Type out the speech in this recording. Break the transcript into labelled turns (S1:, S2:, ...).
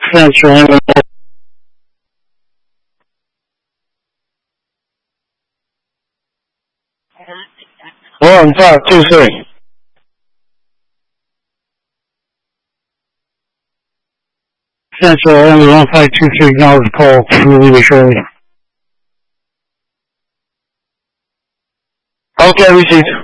S1: Transfer him. 1523. Transfer him 1523. Now the call really shortly.
S2: Okay, received.